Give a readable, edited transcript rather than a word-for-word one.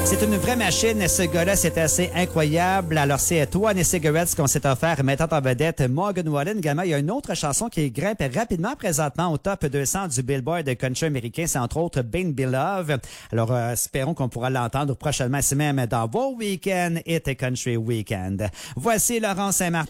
C'est une vraie machine, ce gars-là, c'est assez incroyable. Alors, c'est Toi et Cigarettes qu'on s'est offert, mettant en vedette Morgan Wallen. Également, il y a une autre chanson qui grimpe rapidement présentement au top 200 du Billboard country américain. C'est entre autres Been Beloved. Alors, espérons qu'on pourra l'entendre prochainement, c'est même dans vos week-ends et Country Weekend. Voici Laurent Saint-Martin.